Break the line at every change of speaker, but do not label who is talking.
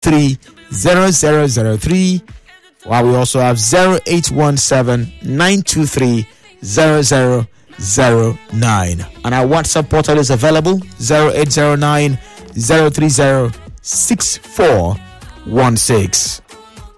923-0003, while we also have 0817-923-0009. And our WhatsApp portal is available 0809-030-6416.